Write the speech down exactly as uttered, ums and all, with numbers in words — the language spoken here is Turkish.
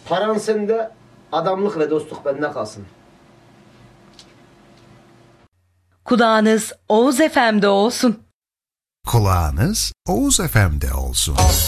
Paran sende, adamlık ve dostluk bende kalsın. Kulağınız Oğuz F M'de olsun. Kulağınız Oğuz F M'de olsun.